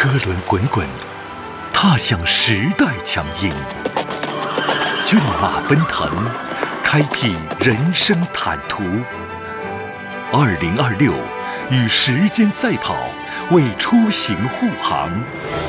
车轮滚滚，踏向时代强音。骏马奔腾，开辟人生坦途。2026，与时间赛跑，为出行护航。